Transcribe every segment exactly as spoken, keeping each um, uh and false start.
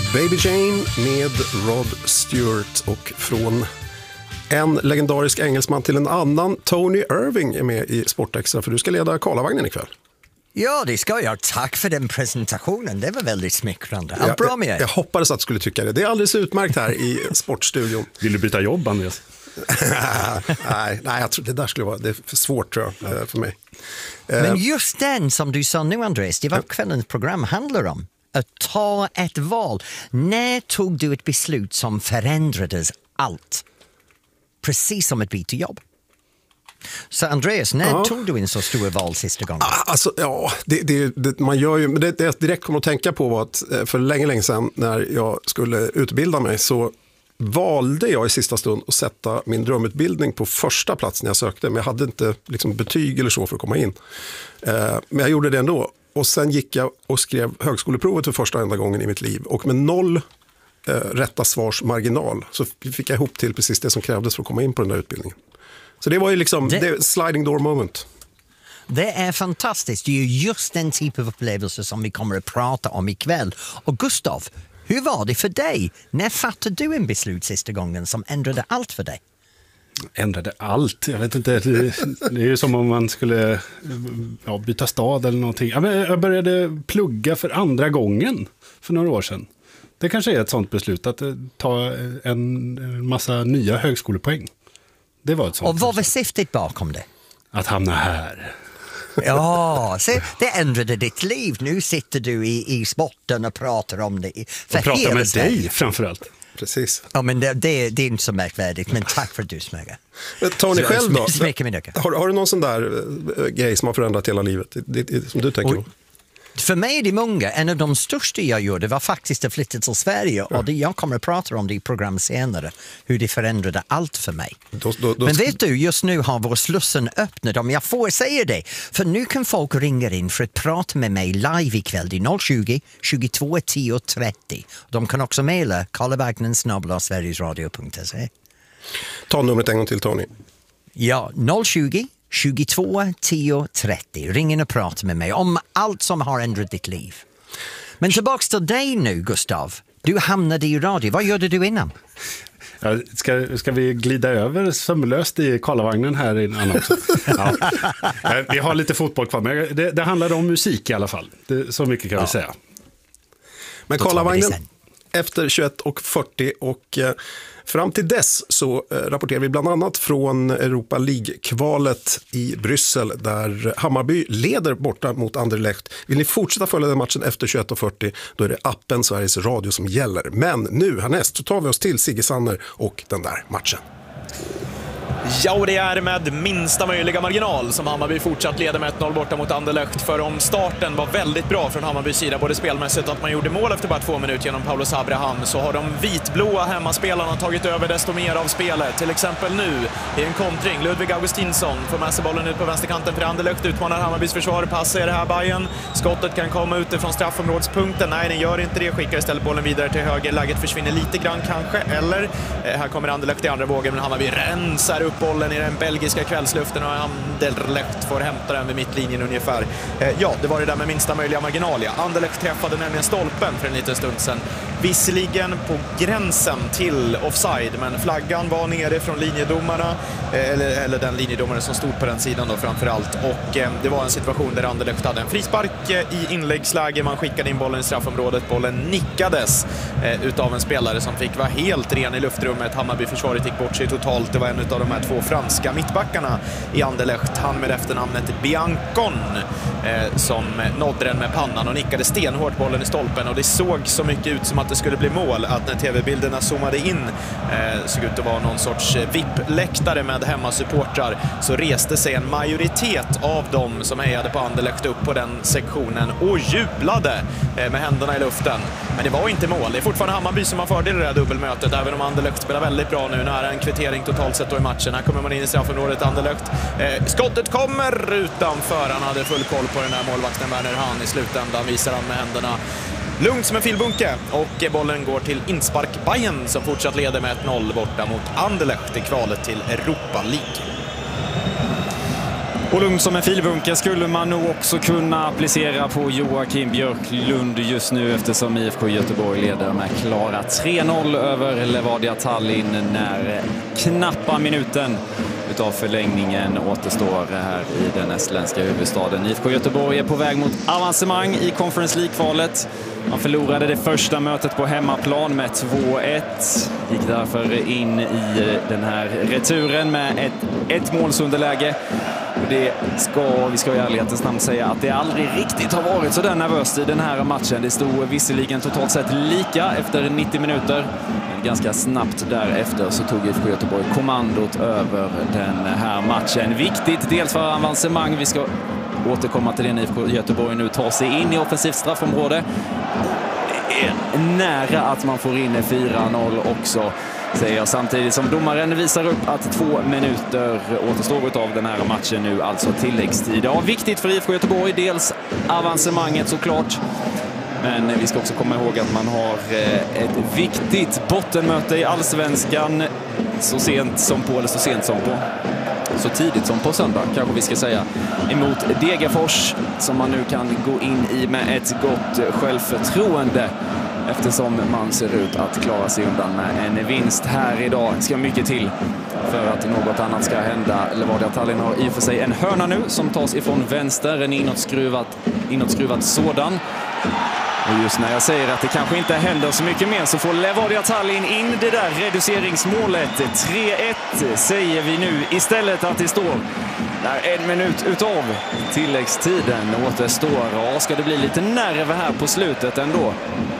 Baby Jane med Rod Stewart, och från en legendarisk engelsman till en annan. Tony Irving är med i Sportextra, för du ska leda Karlavagnen ikväll. Ja, det ska jag. Tack för den presentationen. Det var väldigt smickrande. Allt jag, bra med er? Jag, jag hoppades att du skulle tycka det. Det är alldeles utmärkt här i Sportstudion. Vill du byta jobb, Andreas? nej, nej, jag tror det där skulle vara det är för svårt, tror jag, för mig. Men just den som du sa nu, Andreas, det var kvällens program handlar om. Att ta ett val. När tog du ett beslut som förändrades allt? Precis som ett byte jobb. Så Andreas, när ja. tog du in så stora val sista gången? Alltså, ja, det, det, det, man gör ju, men det, det jag direkt kommer att tänka på var att för länge, länge sedan när jag skulle utbilda mig så valde jag i sista stund att sätta min drömutbildning på första plats när jag sökte. Men jag hade inte liksom betyg eller så för att komma in. Eh, men jag gjorde det ändå. Och sen gick jag och skrev högskoleprovet för första enda gången i mitt liv. Och med noll eh, rätta svars marginal så fick jag ihop till precis det som krävdes för att komma in på den där utbildningen. Så det var ju liksom det, det sliding door moment. Det är fantastiskt. Det är just den typen av upplevelse som vi kommer att prata om ikväll. Och Gustav, hur var det för dig? När fattade du en beslut sista gången som ändrade allt för dig? Ändrade allt? Jag vet inte. Det, det är ju som om man skulle ja, byta stad eller någonting. Jag började plugga för andra gången för några år sedan. Det kanske är ett sånt beslut att ta en massa nya högskolepoäng. Det var ett sånt. Och vad var syftet bakom det? Att hamna här. Ja, så det ändrade ditt liv. Nu sitter du i, i sporten och pratar om det. För och pratar med Sverige. dig framförallt. Precis. Ja, men det, det, det är inte så märkvärdigt, men tack för att du smögar. Tony själv då? Har, har du någon sån där uh, grej som har förändrat hela livet? Det, det, som du tänker på? För mig är det många. En av de största jag gjorde var faktiskt att flytta till Sverige. Ja. Och det, jag kommer att prata om det i program senare. Hur det förändrade allt för mig. Då, då, då... Men vet du, just nu har vår slussen öppnat. Om jag får säga det. För nu kan folk ringa in för att prata med mig live ikväll. Det är noll tjugo, tjugotvå, tio, trettio. De kan också mejla karlavagnen snabel-a sverigesradio punkt se. Ta numret en gång till, Tony. Ja, noll tjugo, tjugotvå, tio, trettio. Ring in och prata med mig om allt som har ändrat ditt liv. Men tillbaka till dig nu, Gustav. Du hamnade i radio. Vad gjorde du innan? Ja, ska, ska vi glida över sömlöst i Karlavagnen här innan också? Ja. Vi har lite fotboll kvar, men det, det handlar om musik i alla fall. Det, så mycket kan ja. vi säga. Men Karlavagnen efter tjugoett och fyrtio och eh, fram till dess så eh, rapporterar vi bland annat från Europa League-kvalet i Bryssel där Hammarby leder borta mot Anderlecht. Vill ni fortsätta följa den matchen efter tjugoett och fyrtio, då är det appen Sveriges Radio som gäller. Men nu härnäst så tar vi oss till Sigge Sanner och den där matchen. Ja, och det är med minsta möjliga marginal som Hammarby fortsatt leder med ett noll borta mot Anderlecht. För om starten var väldigt bra från Hammarbys sida, både spelmässigt att man gjorde mål efter bara två minuter genom Paulus Abraham, så har de vitblåa hemmaspelarna tagit över desto mer av spelet. Till exempel nu i en kontring. Ludvig Augustinsson får med sig bollen ut på vänsterkanten för Anderlecht, utmanar Hammarbys försvar, passar det här Bayern. Skottet kan komma utifrån straffområdespunkten. Nej, den gör inte det. Skickar istället bollen vidare till höger. Läget försvinner lite grann kanske. Eller, eh, här kommer Anderlecht i andra vågen, men Hammarby rensar upp bollen i den belgiska kvällsluften och Anderlecht får hämta den vid mittlinjen ungefär. Eh, ja, det var det där med minsta möjliga marginal. Ja. Anderlecht träffade nämligen stolpen för en liten stund sedan. Visserligen på gränsen till offside, men flaggan var nere från linjedomarna, eh, eller, eller den linjedomare som stod på den sidan då framförallt. Och eh, det var en situation där Anderlecht hade en frispark eh, i inläggsläge. Man skickade in bollen i straffområdet. Bollen nickades eh, utav en spelare som fick vara helt ren i luftrummet. Hammarby-försvaret gick bort sig totalt. Det var en av de här två franska mittbackarna i Anderlecht, han med efternamnet Biancon, eh, som nådde den med pannan och nickade stenhårt bollen i stolpen. Och det såg så mycket ut som att det skulle bli mål att när tv-bilderna zoomade in eh, såg ut att vara någon sorts V I P-läktare med hemmasupportrar, så reste sig en majoritet av dem som hejade på Anderlecht upp på den sektionen och jublade eh, med händerna i luften. Men det var inte mål. Det är fortfarande Hammarby som har fördel i det här dubbelmötet, även om Anderlecht spelar väldigt bra nu, nära en kvittering totalt sett då i matchen. Här kommer man in i straffområdet, Anderlecht. Eh, skottet kommer utanför. Han hade full koll på den här målvakten Werner Hahn. I slutändan visar han med händerna lugnt som en filbunke, och bollen går till inspark Bayern som fortsatt leder med ett noll borta mot Anderlecht i kvalet till Europa League. Och lugnt som en filbunke skulle man nog också kunna applicera på Joakim Björklund just nu, eftersom I F K Göteborg leder med klara tre noll över Levadia Tallinn när knappa minuten utav förlängningen återstår här i den estländska huvudstaden. I F K Göteborg är på väg mot avancemang i Conference League-kvalet. Man förlorade det första mötet på hemmaplan med två ett. Gick därför in i den här returen med ett, ett målsunderläge. Det ska, vi ska i ärlighetens namn säga att det aldrig riktigt har varit så där nervöst i den här matchen. Det stod visserligen totalt sett lika efter nittio minuter. Men ganska snabbt därefter så tog I F K Göteborg kommandot över den här matchen. Viktigt dels för avancemang. Vi ska återkomma till det. I F K Göteborg nu tar sig in i offensivt straffområde. Det är nära att man får in fyra noll också, säger jag, samtidigt som domaren visar upp att två minuter återstår av den här matchen nu, alltså tilläggstid. Ja, viktigt för I F K Göteborg, dels avancemanget såklart, men vi ska också komma ihåg att man har ett viktigt bottenmöte i Allsvenskan så sent som på, eller så sent som på så tidigt som på söndag, kanske vi ska säga, emot Degerfors, som man nu kan gå in i med ett gott självförtroende, eftersom man ser ut att klara sig undan med en vinst här idag. Det ska mycket till för att något annat ska hända. Levadia Tallinn har i och för sig en hörna nu som tas ifrån vänster, en inåtskruvad, inåtskruvad sådan. Och just när jag säger att det kanske inte händer så mycket mer så får Levadia Tallinn in det där reduceringsmålet. tre ett säger vi nu istället att det står där en minut utav tilläggstiden återstår. Ja, ska det bli lite nerv här på slutet ändå.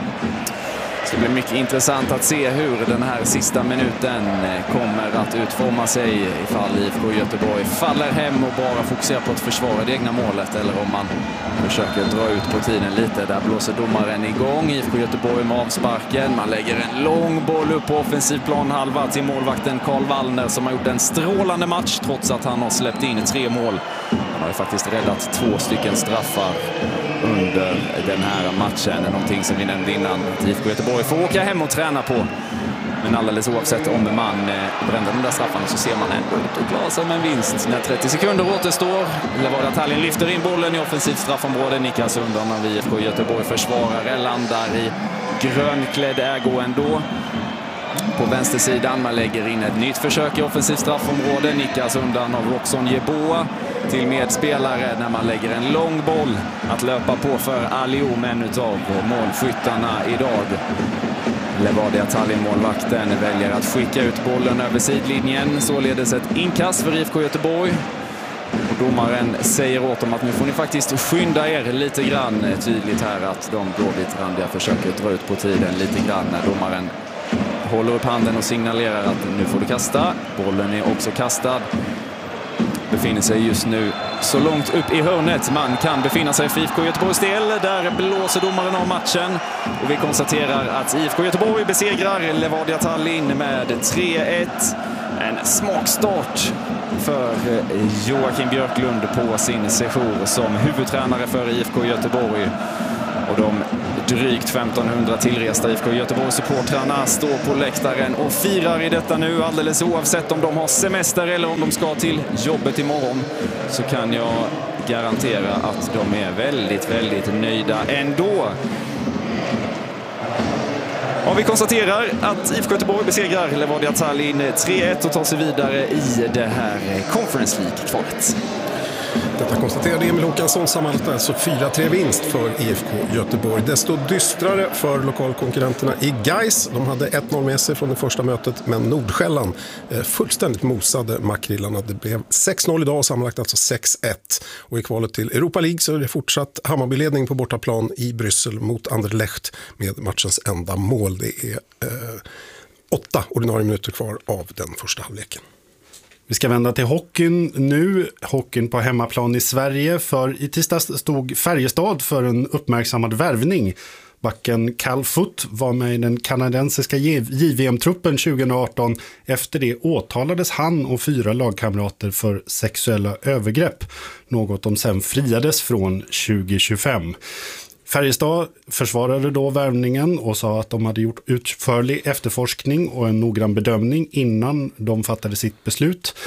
Det blir mycket intressant att se hur den här sista minuten kommer att utforma sig, ifall I F K Göteborg faller hem och bara fokuserar på att försvara det egna målet, eller om man försöker dra ut på tiden lite. Där blåser domaren igång. I F K Göteborg med avsparken. Man lägger en lång boll upp på offensiv planhalva till målvakten Karl Wallner, som har gjort en strålande match trots att han har släppt in tre mål. Han har ju faktiskt räddat två stycken straffar under den här matchen. Någonting som vi nämnde innan att I F K Göteborg får åka hem och träna på. Men alldeles oavsett om man brände de där straffarna så ser man ändå ut att klara sig med en vinst. När trettio sekunder återstår. Levadia Tallinn lyfter in bollen i offensivt straffområde. Nickas undan av I F K Göteborg. Försvarare landar i grönklädd ägo ändå. På vänstersidan man lägger in ett nytt försök i offensivt straffområde. Nickas undan av Roxon Jeboa till medspelare när man lägger en lång boll att löpa på för Aliou, en utav målskyttarna idag. Levadia Tallinn-målvakten väljer att skicka ut bollen över sidlinjen. Således ett inkast för I F K Göteborg. Och domaren säger åt dem att nu får ni faktiskt skynda er lite grann. Tydligt här att de blåvitrandiga försöker dra ut på tiden lite grann när domaren håller upp handen och signalerar att nu får du kasta. Bollen är också kastad. Befinner sig just nu så långt upp i hörnet man kan befinna sig för I F K Göteborgs del. Där blåser domaren av matchen. Och vi konstaterar att I F K Göteborg besegrar Levadia Tallinn med tre ett. En smakstart för Joakim Björklund på sin sejour som huvudtränare för I F K Göteborg. Och de drygt femtonhundra tillresta I F K Göteborg-supportrarna står på läktaren och firar i detta nu, alldeles oavsett om de har semester eller om de ska till jobbet imorgon. Så kan jag garantera att de är väldigt, väldigt nöjda ändå. Ja, vi konstaterar att I F K Göteborg besegrar Levadia Tallinn tre ett och tar sig vidare i det här Conference League-kvalet. Detta konstaterade Emil Håkansson, sammanlagt alltså fyra tre vinst för I F K Göteborg. Desto dystrare för lokalkonkurrenterna i Gais. De hade ett noll med sig från det första mötet, men Nordsjälland fullständigt mosade makrillarna. Det blev sex noll idag och sammanlagt alltså sex ett. Och i kvalet till Europa League så är det fortsatt Hammarbyledning på bortaplan i Bryssel mot Anderlecht med matchens enda mål. Det är eh, åtta ordinarie minuter kvar av den första halvleken. Vi ska vända till hockeyn nu. Hockeyn på hemmaplan i Sverige. För i tisdags stod Färjestad för en uppmärksammad värvning. Backen Cal Foot var med i den kanadensiska J V M-truppen tjugo arton. Efter det åtalades han och fyra lagkamrater för sexuella övergrepp. Något de sen friades från tjugo tjugofem. Färjestad försvarade då värvningen och sa att de hade gjort utförlig efterforskning och en noggrann bedömning innan de fattade sitt beslut.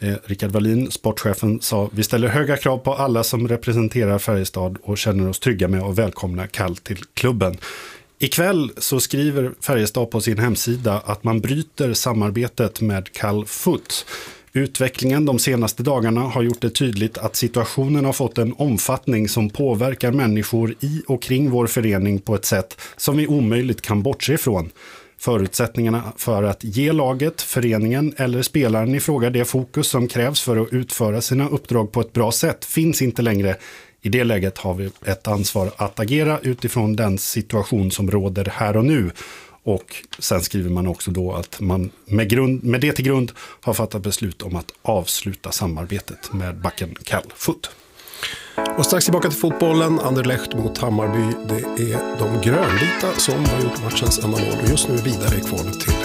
Eh, Rickard Wallin, sportchefen, sa: vi ställer höga krav på alla som representerar Färjestad och känner oss trygga med att välkomna Kall till klubben. Ikväll så skriver Färjestad på sin hemsida att man bryter samarbetet med Kall Foot. Utvecklingen de senaste dagarna har gjort det tydligt att situationen har fått en omfattning som påverkar människor i och kring vår förening på ett sätt som vi omöjligt kan bortse ifrån. Förutsättningarna för att ge laget, föreningen eller spelaren i fråga det fokus som krävs för att utföra sina uppdrag på ett bra sätt finns inte längre. I det läget har vi ett ansvar att agera utifrån den situation som råder här och nu. Och sen skriver man också då att man med, grund, med det till grund har fattat beslut om att avsluta samarbetet med backen Kall Foot. Och strax tillbaka till fotbollen, Anderlecht mot Hammarby. Det är de grönvita som har gjort matchens enda mål och just nu vidare i kvalet till